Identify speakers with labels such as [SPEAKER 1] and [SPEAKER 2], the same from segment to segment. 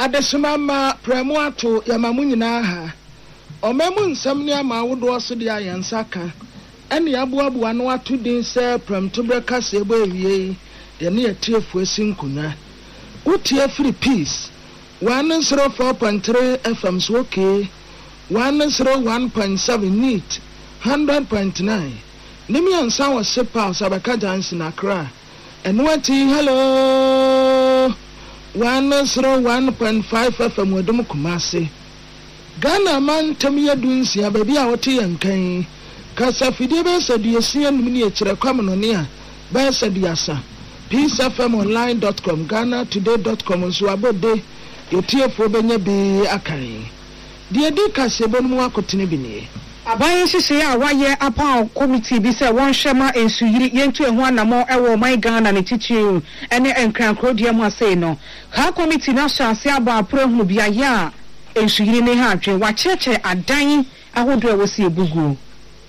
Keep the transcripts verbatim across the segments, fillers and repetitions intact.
[SPEAKER 1] Adesimama Premuato Yamamunina ha. Omemun Samnia Maudo Sudia Yansaka. And Yabuabu Anua two days, sir, Prem Tubreka Sebo Ye, the near tear for Sinkuna. Utia free peace. one zero four point three F M's okay. one zero one point seven neat. one hundred point nine. Nimi and Sawa Sepa Sabaka dance in Accra. And what hello one zero one point five F M Wedum Kumasi. Ghana man Tamia Dunsia, baby, our tea and cane. Casa Fidebe said the Asian miniature common on here. By said Yasa. peace f m online dot com, Ghana today dot com, so about day, your tear for Benya be Akari. Dear Dika Sebonua Cotinibini.
[SPEAKER 2] Abaye sisi ya waye apa committee bi se won hwema ensuyiri yentu eho anamo ewo my Ghana ne titiri ene enkrankro dia mu ase no ha committee na hyase aba aprohu bia ya ensuyiri ne ha atwe wa cheche adan ahodo ewo si ebugu.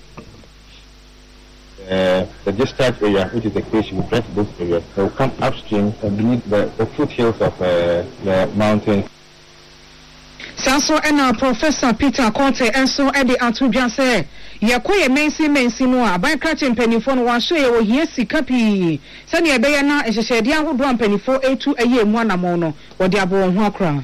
[SPEAKER 3] Uh, the discharge area, which is the case we press those areas, they will come upstream and beneath the, the foothills of uh, the mountains.
[SPEAKER 2] Sanso ena Professor Peter Conte enso ede atudwa se yekoye mensi mensi no a ban krache mpanifo no wa so ye wo hie sika pi se ne ebe ye na ehyehyede ahodo mpanifo etu eye mu anamo no wo de abo ho akra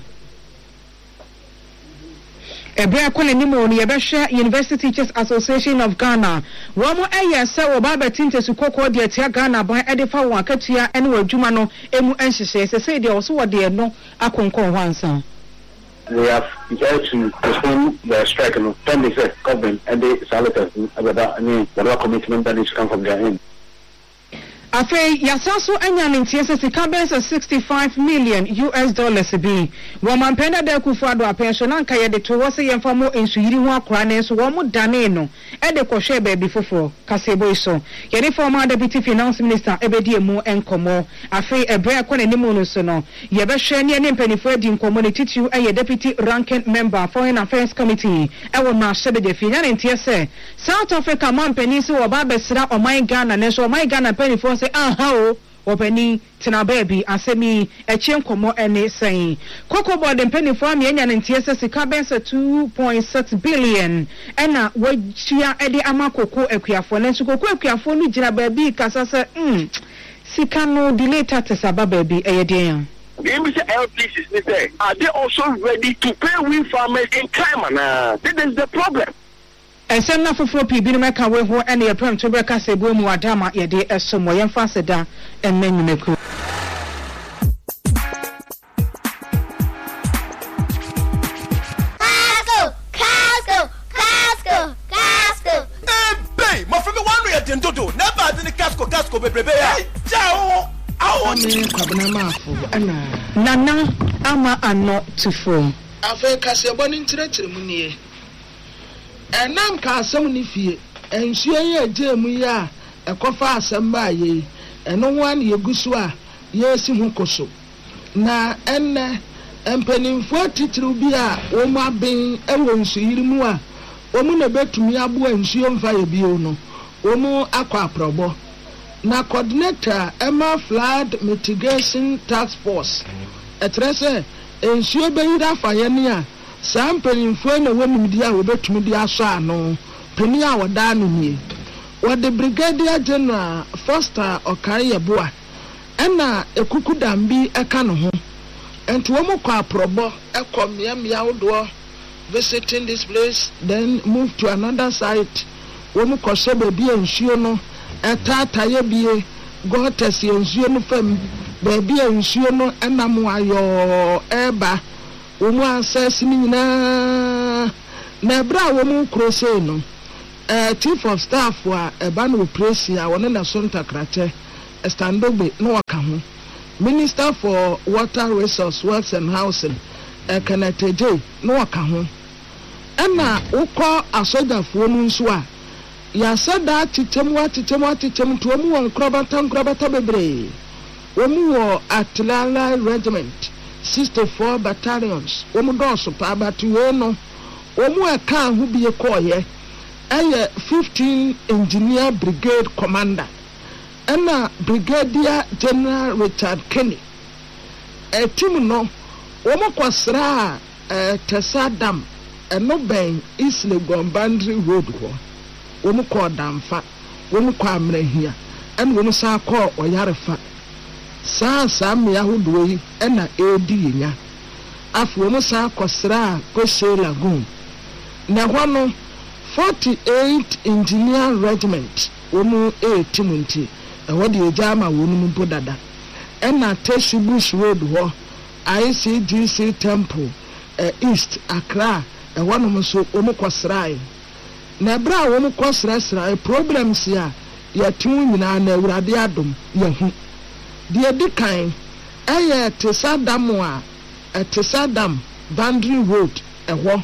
[SPEAKER 2] ebe akone ni mo no ye behwe University Teachers Association of Ghana wo mo eye se wo ba betinte su kokko de atia Ghana ban ede fa won akatua ene wo adwuma no emu enhyehye se se de wo so wo de no akonkon ho ansa.
[SPEAKER 4] We have tried to postpone the strike and then they said government and they salute about that. I mean, whatever commitment that is come from their end.
[SPEAKER 2] Afe yasaso anya ntiese sika bense sixty-five million U S dollars bi wo mampenda da kufuado apension anka ye de to wo se yemfa mo ensuyiri ho akora na so wo mo dane no e de kohwe ba bi foforo kasebo iso ye de former deputy finance minister ebedi emu enkomo afe ebre akona nimu no so no ye be hwe ne ne mpanifo adi nkomo ne titiu e deputy ranking member foreign affairs committee e wo ma shebe de finya ntiese South Africa mampani se wo ba besira oman Ghana ne so oman Ghana panifo aha o openi tina baby asemi eche nkomo ene sen koko board mpanifo am yenya ntiese sika bense two point six billion ena wajia ede amakoko akuafo ne so koko akuafo no gira baby kasa se mm sika no delay tax aba baby eyeden
[SPEAKER 4] The M B C L places they say, are they also ready to pay wind farmers in time? And this is the problem.
[SPEAKER 2] Esem na foforo pi bi no meka we ho ene ye prem to breka sebo mu adama ye de esomo ye mfa seda ennanyumeku
[SPEAKER 5] Casco casco casco casco
[SPEAKER 6] eh bay mo femi wan re den dodo na ba de casco casco bebrebe ya jao awo
[SPEAKER 1] ni kwabena mafo ana
[SPEAKER 2] nana ama ano tufo
[SPEAKER 1] afa kasebo ni ntirechire mu nie enam ka asem ni fie ensuo ye agemu ya ekofa asem ba ye eno wan ye gusu a ye si hu koso na enne empanimfo titiri bi a wo ma ben ewo nsuiri mu a wo mu na betumi abo ensuo mfa ye bio no wo mu akwa aprobo na coordinator Emma Flood Mitigation Task Force etrese ensuo beyida fa ye ne a sampling for no women dia we betumi dia so ano peni a woda no nie what the brigadier general Foster Okayeboa ena ekuku dambi eka no ho enti wo mo kwa probo ekomia mia wodo visiting this place then move to another site wo mo kose ba bi ensuo no etata ye bie gotes ensuo no fam ba bi ensuo no enam ayo eba omu access ni nyina na bra wo mu krose no eh chief of staff wa eba no operation a wona na sonta krache standobe no waka ho minister for water resource works and housing eh Kanateje no waka ho ena ukọ asogafo nu nso a ya sada titem wa titem wa titem to omu won krobata krobata bebre omu wo Atlanta regiment sixty-four battalions omu doso pa batuwe no omu eka hu bi ekoye eye fifteen engineer brigade commander ena brigadier general Richard Kenny e team no wɔn kɔsra a tesa dam ɛno bɛn East Legon boundary road hɔ wɔn kɔ damfa wɔn kɔ Amerɛhia ɛna wɔn san kɔ Ɔyarefa saa saa mmea ahodoɔ yi ɛna ɛredi yɛnya afɔ wɔn san kɔsra a Kose Lagoon na hɔ no forty-eight engineer regiment wɔn ɛreti mu nti ɛhɔ de egya ama wɔn mu mpo dada ɛna Tesu Bush road hɔ I C G C temple uh, East Accra ɛhɔ nom nso wɔn kɔsra na ɛbrɛ a wɔn kɔsrasra problems a yɛtum nyinaa na Awurade adom yɛhu deɛ di kan ɛyɛ Tesa Dam a Tesa Dam boundary road ɛhɔ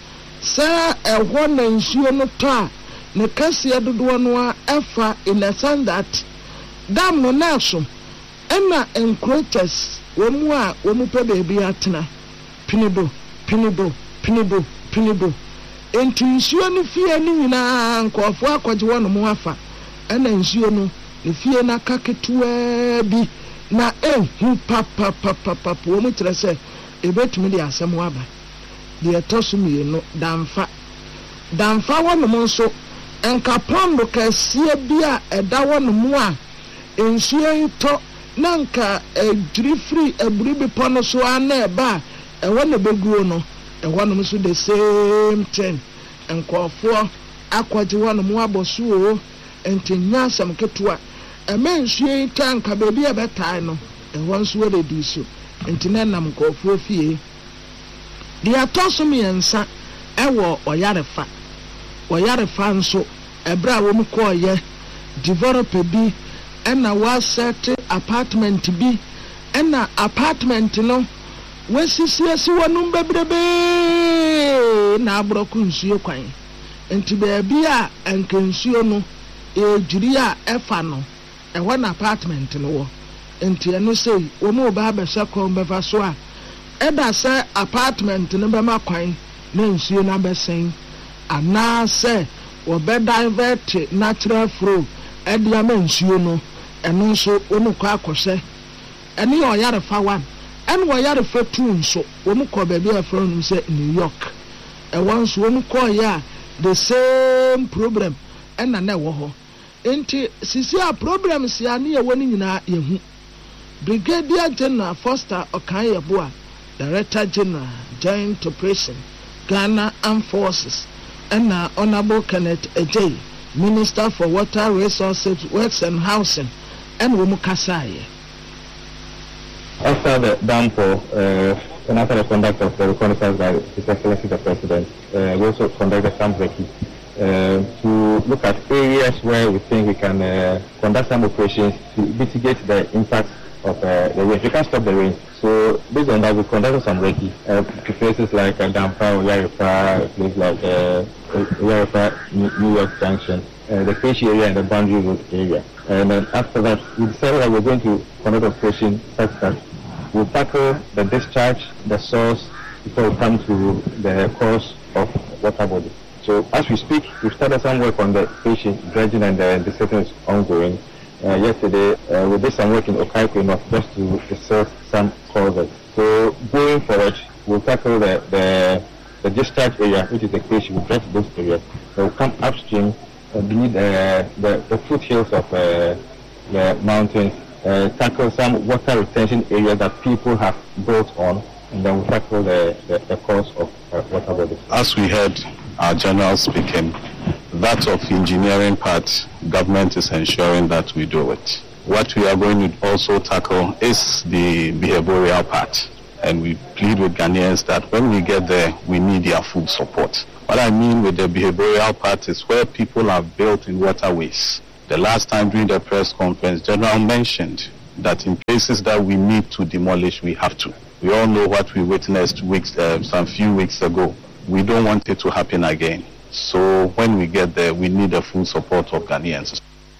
[SPEAKER 1] sɛ ɛhɔ na nsuo no tɔ a ne kɛseɛ dodoɔ no a ɛfa in a sense that dam no na so ɛna encroachers wɔn mu a wɔn pɛ beebi atena pinido pinido pinido pinido enti nsuo no fie no nyinaa nkɔɔfoɔ akɔgye wɔn mo afa ɛna nsuo no ne fie na ka ketewa bi na ehu papapapapa wɔn kyerɛ sɛ ebetumi de asɛm aba deɛ ɛtɔ so mmienu damfa damfa wɔn mo nso nkapondo kɛseɛ bi a ɛda wɔn mo a nsuo yi tɔ na nka edwiri firi eburi bepɔ no so ana ɛba ɛwɔ na beguo no ɛwɔ nom so the same thing nkɔɔfoɔ akɔgye wɔn mo abɔ so o nti nya asɛm ketewa ɛmɛ nsuo yi ta nka beebi a bɛtae no ɛwɔ nso wɔ redi so nti na nam nkɔɔfoɔ fie deɛ atɔ so mmiɛnsa ɛwɔ Ɔyarefa Ɔyarefa nso ɛbrɛ a wɔn kɔɔyɛ developer bi ɛna wɔasɛte apartment bi ɛna apartment no wɔasisiasi wɔn bebrebe na aborɔko nsuo kwan nti beebi a nka nsuo no edwiri a ɛfa no ɛwɔ na apartment no wɔ nti ɛno sɛ wɔn a ɔbaa bɛhyɛ kɔn bɛfa so a ɛda sɛ apartment no bɛma kwan na nsuo no abɛsɛn anaasɛ wɔbɛ divert natural flow ɛde ama nsuo no ɛno nso wɔn kɔ akɔhyɛ ɛne yɛ Ɔyarefa one ɛne Ɔyarefa two nso wɔn kɔ baabi a ɛfrɛ no sɛ New York ɛwɔ nso wɔn kɔɔyɛ a the same problem ɛna na ɛwɔ hɔ nti sisi a problem si a ne yɛwɔ ne nyinaa yɛhu Brigadier General Foster Okanyeboa Director General Joint Operation Ghana Armed Forces ɛna Honorable Kenneth Ejay Minister for Water Resources, Works and Housing and wɔn kasaeɛ.
[SPEAKER 3] After the downpour, uh, and after the conduct of the reconnaissance by His Excellency the President, uh, we also conducted some recce uh, to look at areas where we think we can uh, conduct some operations to mitigate the impact of uh, the rain. We can't stop the rain. So based on that, we conducted some recce uh, to places like uh, Dampa, Ɔyarefa, places like uh, Ɔyarefa, New York Junction, uh, the Keshi area and the boundary road area. And then after that, we decided that we're going to conduct operation such that we'll tackle the discharge, the source, before we come to the cause of water body. So as we speak, we've started some work on the Keshi dredging and the desilting is ongoing. Uh, yesterday, uh, we did some work in Okaikwe North just to assess some causes. So going forward, we'll tackle the, the, the discharge area, which is the Keshi. We'll dredge those areas. So we'll come upstream uh, beneath uh, the, the foothills of uh, the mountains, uh, tackle some water retention areas that people have built on, and then we'll tackle the, the, the cause of uh, water bodies.
[SPEAKER 7] As we heard our general speaking, that of engineering part, government is ensuring that we do it. What we are going to also tackle is the behavioral part. And we plead with Ghanaians that when we get there, we need their full support. What I mean with the behavioral part is where people are built in waterways. The last time during the press conference, General mentioned that in places that we need to demolish, we have to. We all know what we witnessed weeks, uh, some few weeks ago. We don't want it to happen again. So when we get there, we need the full support of Ghanaians.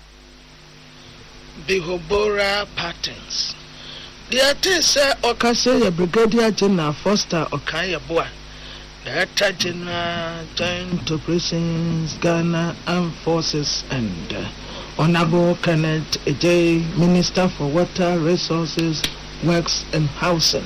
[SPEAKER 1] Behavioral patterns. The artist Okase Brigadier General Foster Okanyeboa, Director General Joint Operations Ghana Armed Forces, and uh, Honorable Kenneth Ejay, Minister for Water Resources, Works and Housing.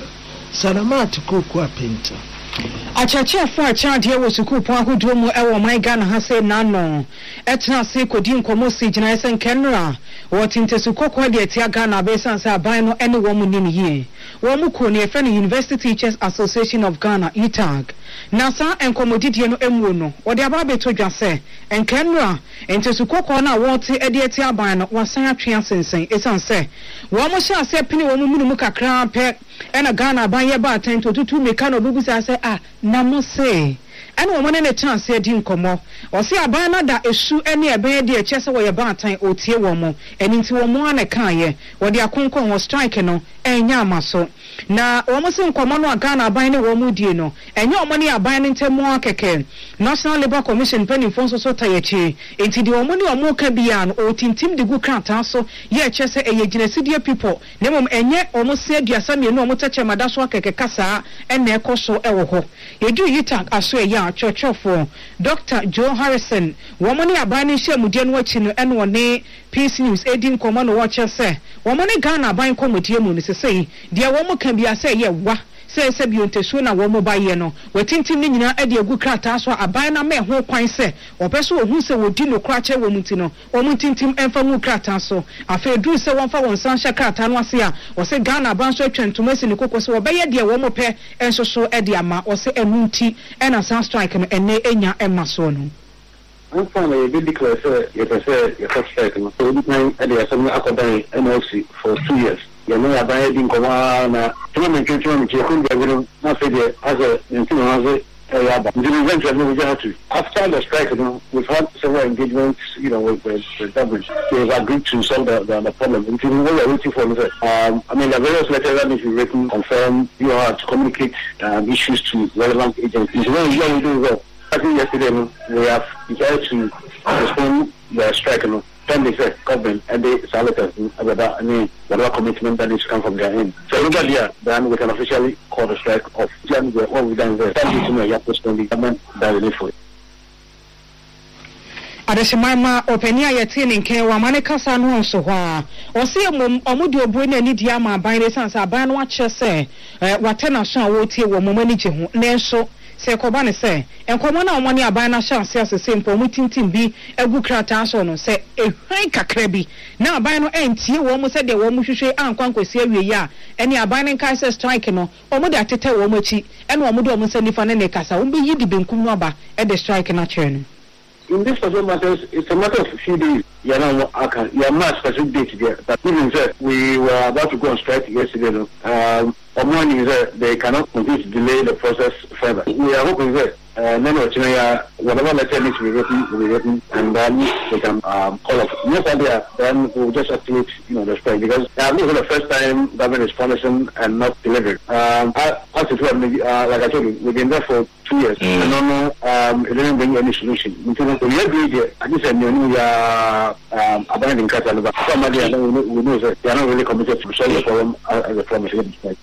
[SPEAKER 1] Salamat Koko Apenta.
[SPEAKER 2] Achachiafo achadeɛ wɔ sukuu ahodoɔ mu ɛwɔ man Ghana ha sɛ nano ɛtena se kodi nkɔmɔ si gyina ɛsɛ nkɛnra wɔtinte sukɔkɔ deɛ tia Ghana besan sɛ aban no ɛne wɔn mu nim yie wɔn mu kɔ ne ɛfɛ no University Teachers Association of Ghana U T A G na saa nkɔmɔdidie no emuo no wɔde aba beto dwa sɛ nkɛnra ente sukɔkɔ na wɔte ɛde atia aban no wɔsan atwe asensɛn esan sɛ wɔn mo hyɛ asɛ pini wɔn mu munum kakra pɛ ɛna Ghana aban yɛ ba atento tutu meka no bubu sɛ ah na mo se ɛna wɔn ne ne chance adi nkɔmɔ ɔse aban na da esu ɛne ɛbɛn de ɛkyɛ sɛ wɔyɛ baatan otie wɔn mo ɛni nti wɔn mo ana kaayɛ wɔde akonkɔn wɔ strike no ɛnya ama so na wɔn se nkɔmɔ no a Ghana aban ne wɔn mu die no ɛnyɛ wɔn ne aban ne ntɛm akɛkɛ National Labour Commission panimfoɔ nso so tayɛkyi enti de wɔn ne wɔn ka bia no otintim de gu krataa so yɛ ɛkyɛ sɛ ɛyɛ gyinasidie people na mmom ɛnyɛ wɔn se aduasa mmienu wɔn tɛkyɛ mada so akɛkɛ kasa ɛna ɛkɔ so ɛwɔ hɔ yɛdu U T A G aso ɛyɛ Churchofo Doctor Joe Harrison woman ne aban ne hyiamudie no akyi no ɛne wɔne Peace News edi nkɔmɔ no wɔkyɛ sɛ wɔn ne Ghana aban kɔmɔdie mu no sesei deɛ wɔn ka bia sɛ yɛ wa sɛ sɛ biontesu na wɔn ba yɛ no wɔtintim ne nyinaa ɛde agu krataa so aban na mɛ ho kwan sɛ ɔpɛ so ohun sɛ wodi no krakyɛ wɔ mu ti no wɔn tintim ɛmfa mu krataa so afei duru sɛ wɔn fa wɔn san hyɛ krataa no ase a wɔsɛ Ghana aban so atwa ntoma si ne kokɔ sɛ wɔbɛyɛ deɛ wɔn pɛ ɛnso so ɛde ama wɔsɛ ɛnu nti ɛna san strike no ɛnɛ enya ɛma so no
[SPEAKER 4] I'm fine. I did declare, sir, you can say, you're first strike. So, we did and there's some academic N L C for two years. You know, I've been in Koma, tournament, tournament, you couldn't get not say there as a, you know, as a, the eventually we have to. After the strike, you know, we've had several engagements, you know, with the government. They've agreed to solve the, the, the problem. Until we were waiting for them. Um, I mean, the various letters that need to be written, confirm, you know, to communicate um, issues to relevant agencies. You know, yeah, we do well. I think yesterday we have decided to postpone the strike. You know, then they said government and they saluted about that. I mean, whatever commitment that needs to come from their end. So look at here, then we can officially call the strike off. Then what we've done is then we can postpone the government that we need for it.
[SPEAKER 2] Adeshimama openia yete ne nken wa mane kasa no nso ho a ose mom omudi obro na ni dia ma ban re sansa ban no ache se watena so a wotie wo momani gye ho na nso se koba ne se enkomo na omoni aban na chance asese mpo mutintim bi agu krata so no se ehwan kakra bi na aban no entie wo mo se de wo mo hwehwe ankwan kwesi awie ya ene aban ne kai se strike no omo de atete wo mo achi ene omo de omo se nifa ne ne kasa wo bi yidi benkum no aba e de strike na chere no.
[SPEAKER 4] In this particular matter, it's a matter of a few days. You know, I can, you have not specific date there. But even said we were about to go on strike yesterday. No? Um, on morning that they cannot continue to delay the process further. We are hoping that uh, none of China, whatever letter needs to be written, will be written, and then they can um, call off. Most of them, then we'll just activate, you know, the strike because uh, this is the first time government is promising and not delivering. Um, I, as it were, uh, like I told you, we've been there for two years. Mm. I don't know, um, it didn't bring any solution. Until we agree, I just said, you know, we are um, abandoning Qatar, but somebody I know, we know that they are not really committed to solve the problem as a promise.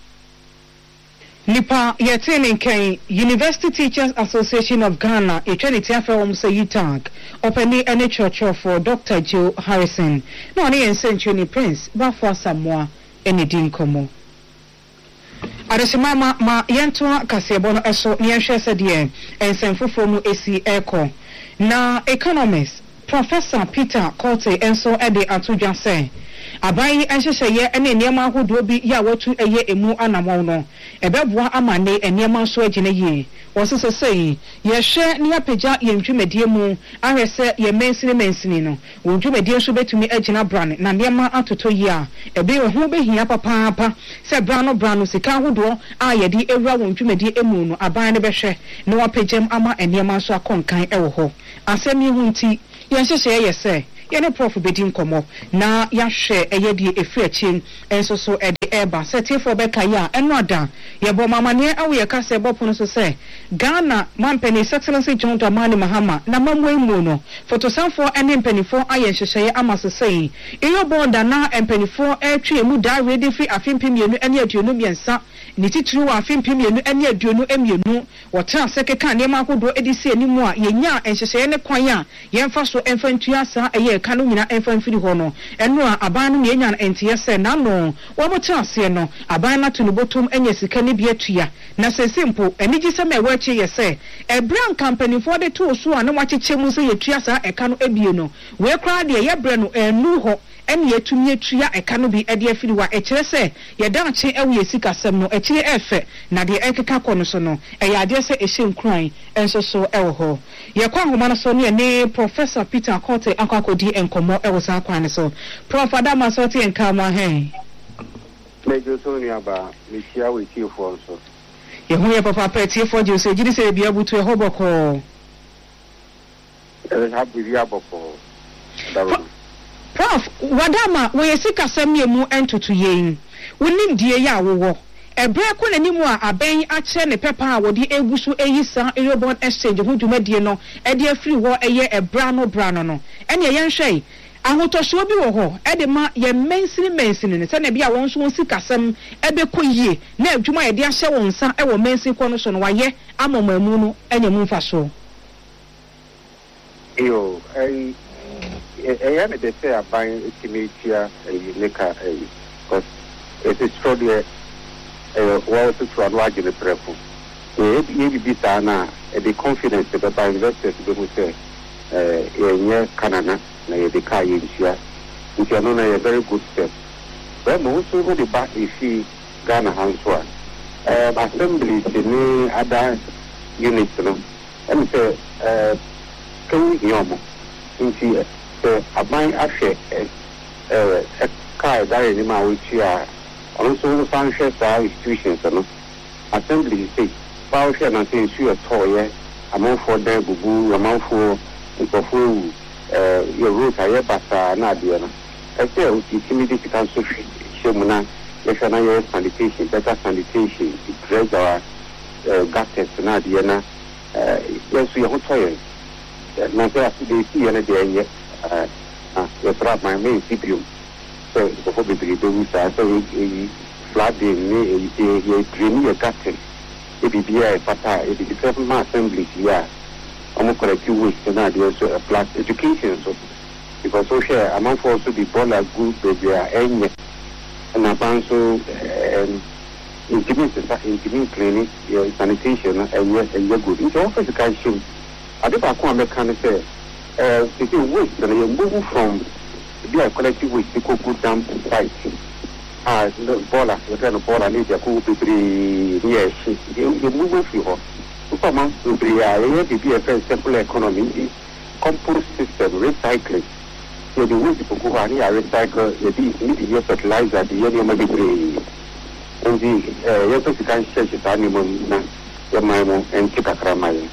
[SPEAKER 2] Nipa yetene nken University Teachers Association of Ghana etwenity afa wom say U T A G openi ene church for Doctor Joe Harrison no one ensentually Prince bafo Samoa ene din komo Adesimama ma yentoa kasebo no eso ne yehwe se de ensenfofo mu esi eko na economist Professor Peter Cote enso ede atodwa se abai enhyehyeye ene niema ahodo bi ya watu eye emu anamon no ebeboa amane eniema so agine yi wosese sei yehwe ne apagya yentwemedie mu ahwese ye mensini mensini no wontwemedie so betumi agina brand na niema atoto yi a ebe we ho behia papa papa se brano brano sika ahodo a yedi ewura wontwemedie emu no abai ne behwe ne wapagyam ama eniema so akonkan ewo ho asemi hu nti yehyehyeye yese yene prof bedin komo na yahwe eyedi efi achi enso so ede eba setifo beka ya enoda yebo mamane awe kase bopono so se Ghana mampeni excellency John Dramani Mahama na mamwe mu no fotosanfo ene mpenifo aye hyehyeye amase sei iyo bonda na mpenifo etwe mu da ready free afimpim yenu ene aduonu biensa ni titru wa afimpim yenu ene aduonu emienu wota sekeka ne makodo edisi animu a yenya enhyehyeye ne kwan a yemfa so emfantua sa eye kanu nyina emfa mfiri ho no eno a aban no yenya entiye se na no wo mota ase no aban na to no botom enya sika ne bi atua na se simple eni gi sem e wachi ye se e brand company for the two so na wacheche mu se yetua sa eka no ebie no we kra de ye bre no enu ho eni yetumi atua eka no bi e de afiri wa e kire se ye dan che ewe ye sika sem no e kire efe na de ekeka kono so no e ya de se e hye nkran enso so e wo ho ye kwa ngoma no so ne ne Professor Peter Kote akwakodi enkomo e wo sa kwan so Prof Adama so te enkama he
[SPEAKER 4] Mejo Sonia ba mi tia we tie fo so
[SPEAKER 2] ye hu ye papa pa tie fo je so gidi se bia butu e hoboko
[SPEAKER 4] e ha bi bia boko
[SPEAKER 2] Prof Wadama we sika samye mu entutu yen wonim die ya wowo ebre ko nanimu a aben a che ne pepa a wodi egusu eyisa Eurobond exchange hu dwumadie no e de afiri wo eye ebra no bra no no ene ye nhwei ahotoso bi wo ho e de ma ye mensini mensini ne se na bia won so won sika sam ebe koyie na adwuma ye de ahye won nsa e wo mensin ko no so no waye amomamu no enya mu mfa so
[SPEAKER 4] yo ai e ne de se aban etimetia e leka e because it is probably eh well to try to argue the prefo eh e bi ta na e the confidence the by investors be who say eh ye kanana na ye de kai nsia which are no a very good step but mo so go the back if Ghana Hanswa eh assembly ni other units no and say eh can we yomo nti eh aban ahwe eh kai dare ni ma wuchi a also function for institutions no assembly say power share na say issue at all yeah among for them bubu among for for eh your route aye basa na de no I say o ti timidi ti kan so fi shemuna yes na your sanitation better sanitation increase our gutters na de na eh yes you ho toy na say they see na de anye eh ah your trap my main C P U so before we begin to use that so we flooding ni e e green e gutter e bi bia e pata e bi different assembly here I'm correct waste na dey so a plus education so because so share among for also the ball a good baby enye na banso um intimate intimate cleaning sanitation and yes and good in office can show adeba ko american say uh the waste na you move from be a collective waste to go down site ah the bola the kind of bola need to go to three yes you move for so man to be a be a circular economy compost system recycling so the waste to go and recycle the need to fertilizer the area maybe three and the uh you can change the animal na the memo and keep akramai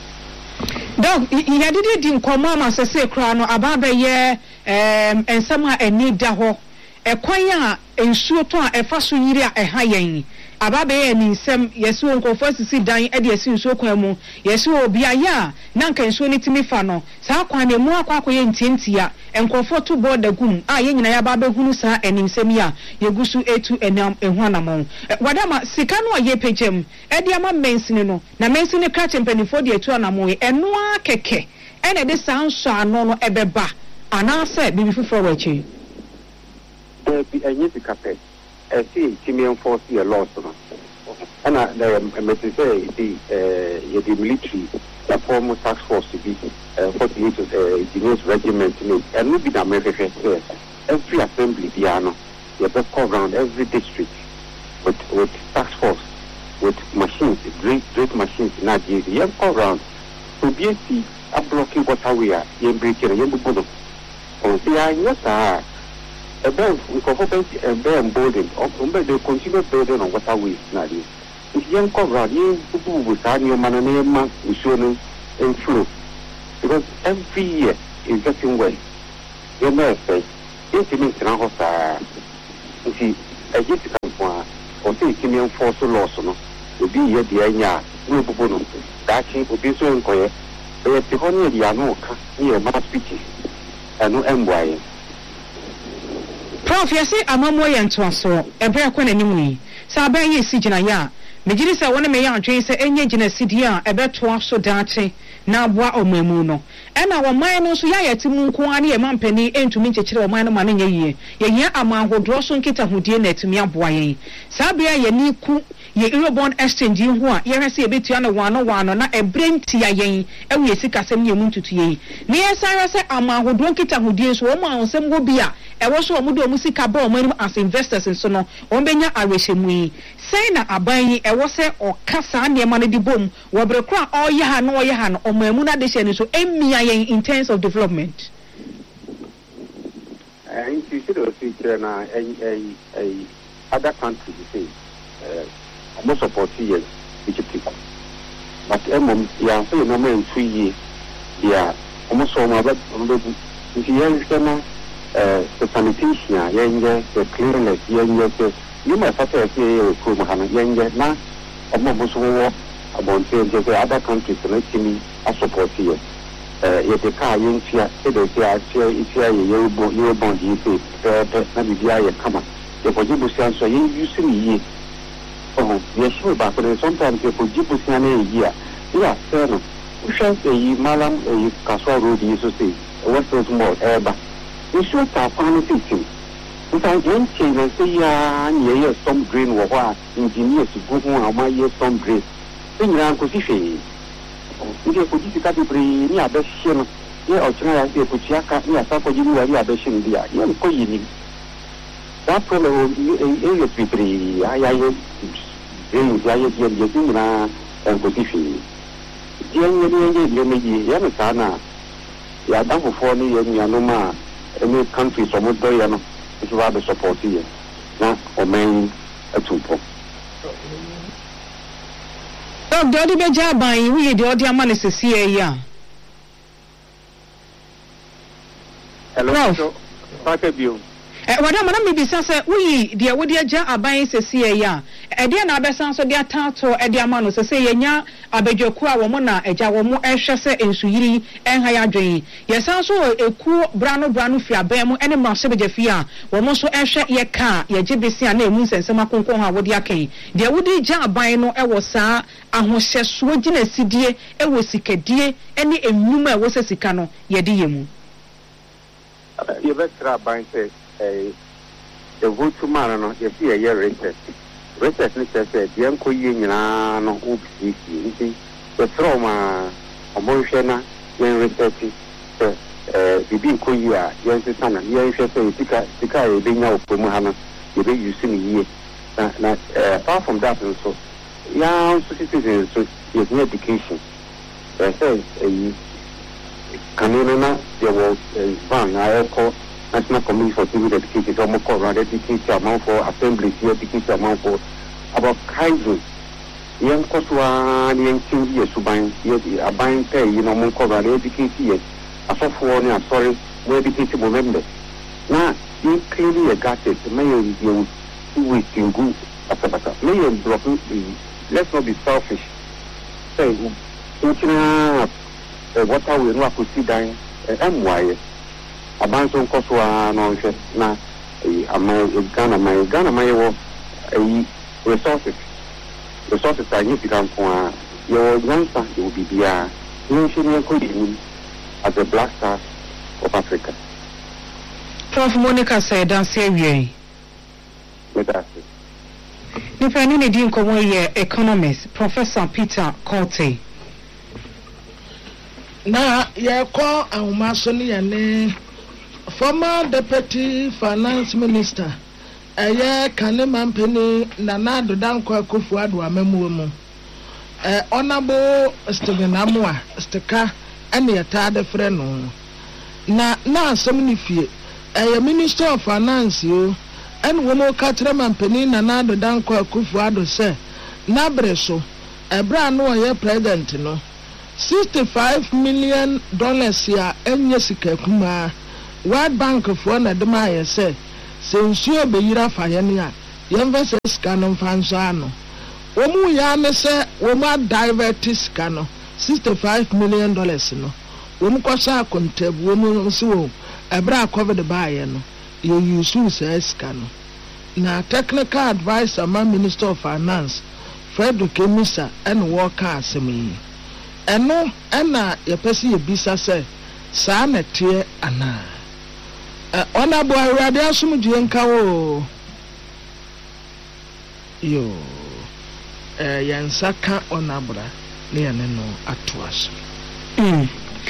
[SPEAKER 2] Dog, ya did in common say cry no about ye um and somehow a need daho a choir and shoot on a fast year a high ababe and some yes won't go first to see dying at the assume so quemo yes will be a ya nanka and so need to me fano sa kwane mo akwa yen tintia and comfort to board the goon ah yen na babe hunu sa and in semia yegusu etu enam ehwanamon wadama sikano ye pejem ediama mensini no na mensini catch mpani for the etu anamon eno akeke ene de san so ano no ebeba ana se bibi fufo wachi
[SPEAKER 4] e bi enye dikape e si timi enforce your laws no ana the message say the uh the military the former task force to be uh, forty-eight uh, engineers regiment no and no be the American every assembly piano you have to around every district with with task force with machines great great machines na the you have around to be see a blocking waterway you break it you go on the yes ah about we go for a bear building or they continue building on waterways na this if young cover you people with any man name we show no inflow because every year is getting well you know say it means na hosa if I get to come or say it mean force loss no obi ye de anya we people no that obi so nkoye e te hono dia no ka ni e ma speech anu emboye Prof, you say amamo ye ntoaso ebe akwa nanim yi sa ba ye si gina ya
[SPEAKER 2] Mejiri se wona me ya adwen se enye gina sidi a ebeto so daache na aboa omamu no ena wo man no so ya yati mu nko ane ye mampani entumi nchekire wo man no ma ne ye ye ye amanhodro so nkita hodie na atumi aboa yen sabia ye ni ku ye eurobond exchange ho a ye hwese ye betua na wano wano na ebrenti ya yen ewe ye sikasem ye muntutu ye ne ye sanra se amanhodro nkita hodie so wo ma onsem go bia ewo so wo mu do mu sika ba wo man as investors nso no wo benya arehemu yi sei na aban yi ewo se okasa ne ma ne di bom wo brekra oye ha no oye ha no omamu na de she ni so emia yen in terms of development.
[SPEAKER 4] Uh, in the future, na a a other countries say uh, most support here, Egypt. But um, yeah, so no more in three years, yeah, almost all my but if you understand, uh, the sanitation, yeah, the cleanliness, yeah, you might have to say, Kumahana, yeah, now, almost all about the other countries, and me a support here. Uh, yet the car young fear, it is a fear, it's a year bond, you say, uh, maybe the eye come up. The Pojibusian, so you see me. Oh, yes, sure, but sometimes the Pojibusian a year. Yeah, sir. We shall say, Malam, a Castle Road, you say, what's those more, ever. You should have found fifteen. If I don't change and say, yeah, near some green or what, engineers to go home, my year some green. Then you're uncle Fifi. Ndio kujika bibri ni abeshino ye ochina ya ye kuchiaka ni asako jibu wali abeshino dia ye ko yini that problem e e bibri aya ye ye ya ye ye ye na ko tifi ye ye ye ye meji ye na sana ya dango fo ni ye nya no ma any country so mo do ya no it will be support ye na o men atupo.
[SPEAKER 2] Dog Dodi Beja by we the audio man is a C A ya.
[SPEAKER 4] Hello, Pate Bill.
[SPEAKER 2] Eh, wada mana me bisa se we the wodi agya aban se C A ya. E dia na abesan so dia tato e dia ma no se se yenya abedwaku a wo mo na agya wo mo ehwe se ensuyiri enha ya dwen. Yesan so eku brano brano fi aban mu ene ma se beja fi a wo mo so ehwe ye ka ye gibesi a na emu nsensem akonkon ha wodi akan. De wodi agya aban no e wo saa ahohyeso gina sidie e wo sikadie ene enwuma e wo se sika no ye de yemu.
[SPEAKER 4] Ye betra aban se eh the vote man no ye see a year research research ni say say the enko yi nyina no obisi nti the trauma omonhwe na yen research say eh bibi ko yi a yen se sana yen hwe say tika tika e be nya opomu ha no ye be use ni yi na na apart from that so ya so citizens so ye need education eh say eh kanino na there was van I call National Committee for Civil Education, so I'm calling education amount for assembly, education amount for about Kaizen. Young Koswa, young King, yes, to buy, yes, a buying pay, you know, I'm calling education, yes, a software, sorry, no education remember. Now, you clearly got it, may you do it good as a better. May you drop it, let's not be selfish. Say, water will not see dying, and why? Abanson Koswa no na ama Ghana my Ghana my wo resources resources are you become for your youngster you will be there you should be as a black star of Africa.
[SPEAKER 2] Prof Monica said and say we
[SPEAKER 4] with us.
[SPEAKER 2] If I need to come here economist Professor Peter Corte.
[SPEAKER 1] Na ye ko awumaso ni ene former deputy finance minister eye Kanema Mpeni Nana Dodankwa Akufo-Addo amamu mu eh honorable Stephen Amwa Stika ene yata de frɛ no na na asɛm ni fie eye minister of finance yo ene wo mo ka Kanema Mpeni Nana Dodankwa Akufo-Addo sɛ na bre so ebra no ye president no sixty-five million dollars ya enye sika kuma World Bank for na de ma ye say se nsuo be yira fa ye ne a ye invest sika no fanso ano wo mu ya ne se wo ma divert sika no sixty-five million dollars no wo mu kwasa akontab wo mu so wo ebra covid ba ye no ye use se sika no na technical advisor ma minister of finance Alfredo Kemisa and Walker Asemi. And no, and na ye pesi ye bisa se, sa na tie ana. Ona bo awurade asomdue nka wo. Yo. Eh yansa ka ona bra ne ya ne no atoaso.
[SPEAKER 2] Mm.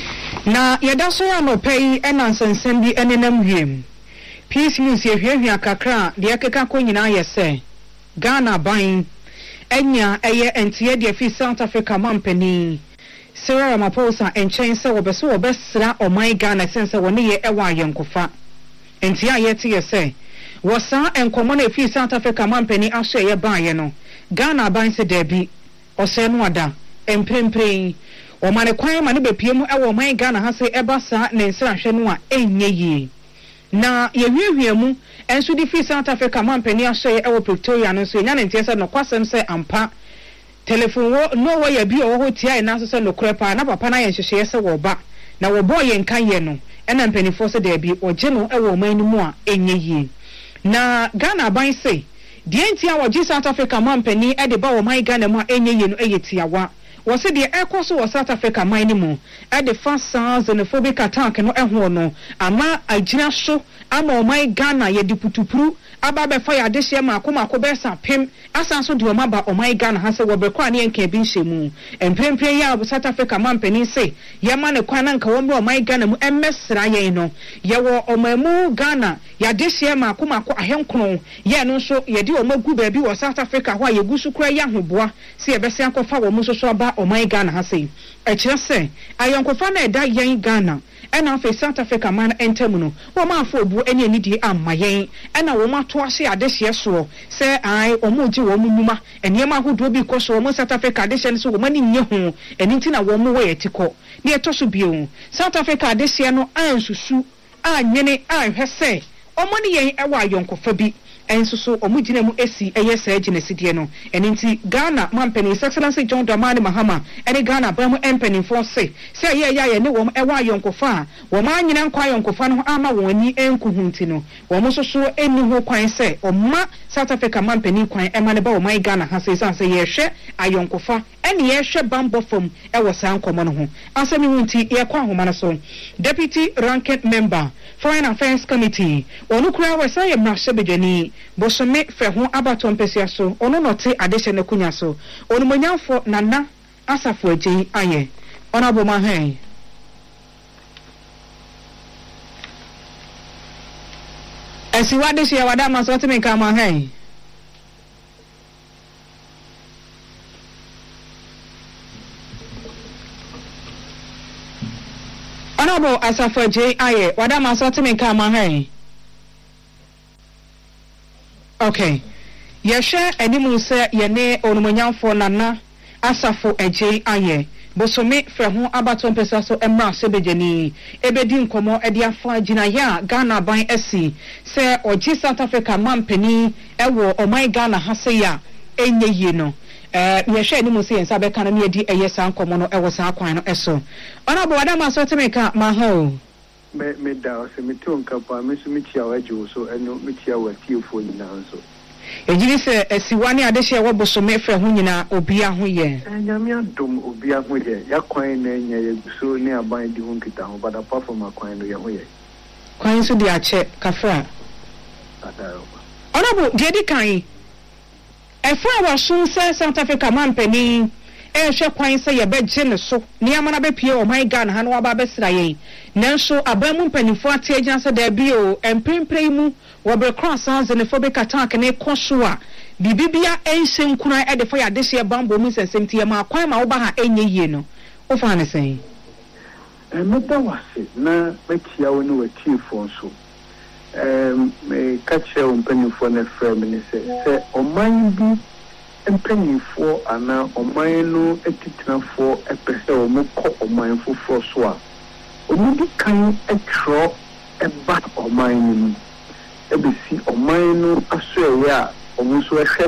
[SPEAKER 2] Na yeda so ya no pay enansensen bi enenam wiem. Peace news ye hwehwe akakra de akeka ko nyina ye se. Ghana ban enya eye entie de fi South Africa mampani. Cyril Ramaphosa enchen se wobeso wobesra oman Ghana sense woni ye ewa ayenkofa. Entia ye tie ye se. Wosa enkomo na fi South Africa mampani ahye ye ban ye no. Ghana ban se debi ose no ada emprempren o mane kwan ma ne bepiem e wo man Ghana ha se eba sa ne nsira hwe no a enye yi na ye hwehwe mu enso di fi South Africa mampani ahye e wo Pretoria no so nya ne ntie se no kwasem se ampa telephone wo no wo ya bi o ho tia na so se no krepa na papa na ye hwehwe se wo ba na wo boy ye nkan ye no e na mpanifo se debi o je no e wo man ni mu a enye yi na Ghana ban se die ntia wo ji South Africa mampani e de ba wo man Ghana mu a enye yi no e yetiawa wo se de ekoso wo South Africa man ni mu e de fa xenophobic attack no ehwo no ama agina so ama o man Ghana ye diputupuru aba be fa ya de hye ma akoma ko be sa pem asan so de o maba o man Ghana ha se wo be kwa ne enka bi nhemu emprempren ya South Africa mampani se ye ma ne kwa na nka wo o man Ghana mu emesra ye no ye wo o mamu Ghana ya de hye ma akoma ko ahenkron ye no so ye de o magu ba bi wo South Africa ho ye gusu kura ya hoboa se ye be se akọfa wo mu so so aba o man Ghana ha se e kire se ayonkofa na eda yen Ghana ena afi South Africa man entemu no wo ma afọ obu eni enidi amma yen ena wo ma to ase adehye so se ai omo ji wo mu numa eniema ahodo bi ko so wo South Africa adehye so wo mani nye ho eni ntina wo mu wo yetiko ne etoso bio South Africa adehye no ansusu anyene ahwese omo ne yen ewa ayonkofa bi enso so omugina mu esi eyesa agina sidie no eninti Ghana mampani Excellency John Dramani Mahama ene Ghana ba mu empani for say say ye ya ye ne wo ewa yonkofa wo ma nyina nkwa yonkofa no ama wo ani enkuhunti no wo mo so so eni ho kwan say oma South Africa mampani kwan ema ne ba wo man Ghana ha say say ye hwe ayonkofa ene ye hwe bambo fam e wo san komo no ho asemi hunti ye kwa homa no so Deputy Ranking Member Foreign Affairs Committee onukura we say mra sebedwani Bosome fehu abato mpesi aso ono note adehye ne kunya so onumonyamfo nana asafo agyi aye ona bo ma hen esi wadehye ya wada ma so timi ka ma hen ona bo asafo agyi aye wada ma so timi ka ma hen. Okay. Yesha enimu se yene onumonyamfo nana asafo agye aye bosome frehu abato mpesa so emra sebejeni ebedi nkomo edi afa gina ya Ghana ban esi se oji South Africa mampani ewo oman Ghana hase ya enye yi no eh yesha enimu se yensa be kana me edi eyesa nkomo no ewo sa kwan no eso ona bo wada ma so temeka ma ho
[SPEAKER 4] me me da se me to nka pa me so me tia waje so eno me tia wa tiefo nyina nso
[SPEAKER 2] ejiri se esiwane adehye wo bosome fre ho nyina obia ho ye
[SPEAKER 4] anyame adom obia ho ye yakwan na nya ye so ne aban di ho nkita ho bada perform akwan no ye ho ye
[SPEAKER 2] kwan so di ache kafra
[SPEAKER 4] adaro
[SPEAKER 2] onabo de di kan efra wa sun se South Africa mampani e hwe kwan se ye begye ne so ne amana be pie o man Ghana ha no aba besra yen nanso abamu mpanifo ate agina se da bi o emprempren mu wo be cross xenophobic attack ne koso a bibibia enhyem kuna e de fa ya dehye bambo mu sensem tie ma kwan ma wo ba ha enye yie no wo fa ne sen
[SPEAKER 4] e meta wase na betia wo ne watiefo so em me kache o mpanifo na frame ne se se o man bi mpanifo ana oman no etitinafo epese o mo kọ oman foforo so a omudi kan etro eba oman ni ebesi oman no aso eya omo so ehwe